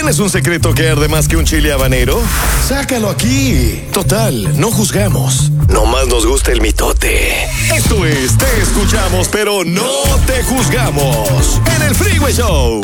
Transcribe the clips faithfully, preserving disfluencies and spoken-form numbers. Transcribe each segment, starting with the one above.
¿Tienes un secreto que arde más que un chile habanero? Sácalo aquí. Total, no juzgamos. Nomás nos gusta el mitote. Esto es Te Escuchamos, pero no te juzgamos. En el Freeway Show.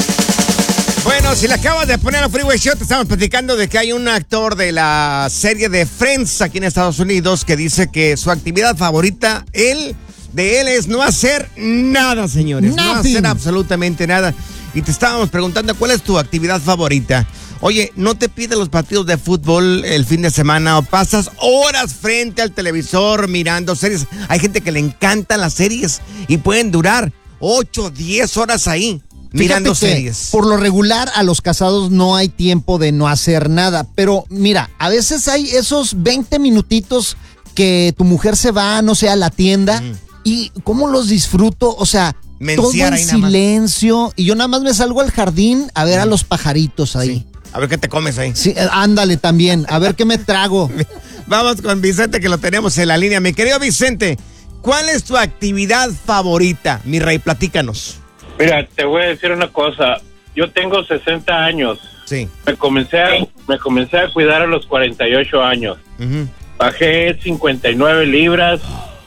Bueno, si le acabas de poner al Freeway Show, te estamos platicando de que hay un actor de la serie de Friends aquí en Estados Unidos que dice que su actividad favorita, él, de él es no hacer nada, señores. Nothing. No hacer absolutamente nada. Y te estábamos preguntando cuál es tu actividad favorita. Oye, ¿no te piden los partidos de fútbol el fin de semana o pasas horas frente al televisor mirando series? Hay gente que le encantan las series y pueden durar ocho, diez horas ahí. Mirando Fíjate que, series. por lo regular, a los casados no hay tiempo de no hacer nada. Pero mira, a veces hay esos veinte minutitos que tu mujer se va, no sé, a la tienda. Mm. Y cómo los disfruto, o sea, Menciar todo en silencio. Y yo nada más me salgo al jardín a ver mm. a los pajaritos ahí. Sí. A ver qué te comes ahí. Sí, ándale también, a ver qué me trago. Vamos con Vicente, que lo tenemos en la línea. Mi querido Vicente, ¿cuál es tu actividad favorita? Mi rey, platícanos. Mira, te voy a decir una cosa. Yo tengo sesenta años. Sí. Me comencé a, me comencé a cuidar a los cuarenta y ocho años. Uh-huh. Bajé cincuenta y nueve libras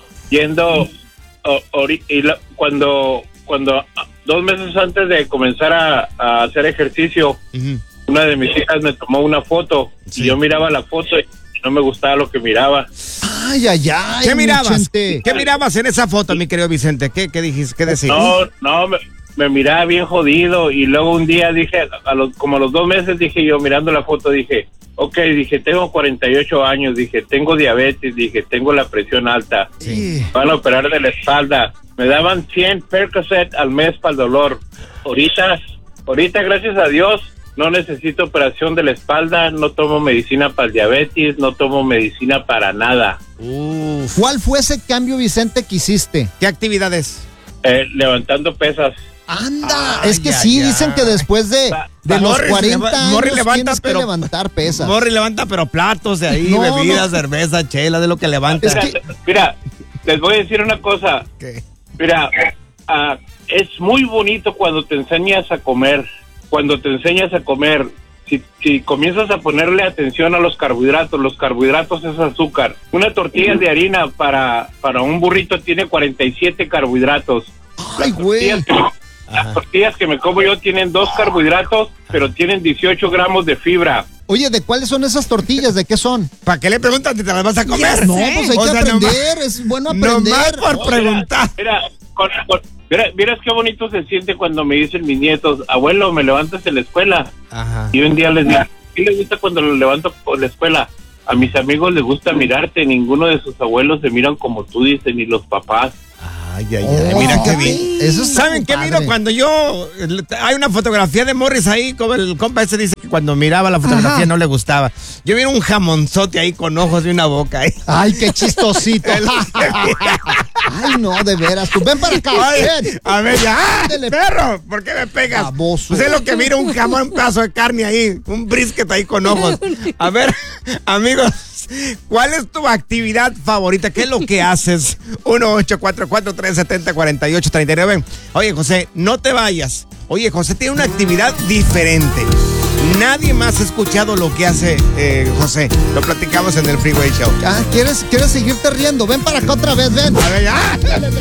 yendo o, ori, y la, cuando cuando dos meses antes de comenzar a, a hacer ejercicio, uh-huh. una de mis hijas me tomó una foto. Sí. Y yo miraba la foto y no me gustaba lo que miraba. Ay, ay, ay. ¿Qué mirabas? Vicente. ¿Qué mirabas en esa foto, mi querido Vicente? ¿Qué, qué dijiste? ¿Qué decías? No, no, me, me miraba bien jodido y luego un día dije, a los, como a los dos meses dije yo, mirando la foto, dije, ok, dije, tengo cuarenta y ocho años, dije, tengo diabetes, dije, tengo la presión alta, sí. Van a operar de la espalda, me daban cien Percocet al mes para el dolor. Ahorita, ahorita, gracias a Dios, no necesito operación de la espalda, no tomo medicina para el diabetes, no tomo medicina para nada. Uf. ¿Cuál fue ese cambio, Vicente, que hiciste? ¿Qué actividades? Eh, levantando pesas. Anda, ay, es que ay, sí, ay. Dicen que después de, de los Morris, cuarenta leva, años Morris levanta, tienes pero, que levantar pesas. Morri levanta pero platos de ahí, no, bebidas, no. cerveza, chela, de lo que levanta. Mira, que... mira, les voy a decir una cosa. ¿Qué? Mira, uh, es muy bonito cuando te enseñas a comer, cuando te enseñas a comer, si, si comienzas a ponerle atención a los carbohidratos, los carbohidratos es azúcar. Una tortilla uh-huh. de harina para, para un burrito tiene cuarenta y siete carbohidratos. Ay, güey. Las tortillas que me como yo tienen dos carbohidratos, pero tienen dieciocho gramos de fibra. Oye, ¿de cuáles son esas tortillas? ¿De qué son? ¿Para qué le preguntas si te las vas a comer? No, pues hay o que sea, aprender, nomás, es bueno aprender. Nomás por no, preguntar. Mira, con, con, mira, miras qué bonito se siente cuando me dicen mis nietos, abuelo, ¿me levantas en la escuela? Ajá. Y un día les digo, ¿qué les gusta cuando lo levanto por la escuela? A mis amigos les gusta mirarte, ninguno de sus abuelos se miran como tú, dicen, ni los papás. Ay, ay, ay, oh, mira qué bien. Eso ¿Saben qué miro cuando yo... Hay una fotografía de Morris ahí, como el compa ese dice que cuando miraba la fotografía Ajá. no le gustaba. Yo vi un jamonzote ahí con ojos y una boca ahí. Ay, qué chistosito. Ay, no, de veras. Tú ven para acá. Ay, a ver, ya. Ándale, perro, ¿por qué me pegas? Baboso. Pues es lo que miro, un jamón, un pedazo de carne ahí, un brisket ahí con ojos. A ver, amigos, ¿cuál es tu actividad favorita? ¿Qué es lo que haces? uno ocho cuatro cuatro tres siete cero cuatro ocho tres nueve. Oye, José, no te vayas. Oye, José tiene una actividad diferente. Nadie más ha escuchado lo que hace eh, José. Lo platicamos en el Freeway Show. Ah, ¿quieres, ¿Quieres seguirte riendo? Ven para acá otra vez, ven. A ver, ya.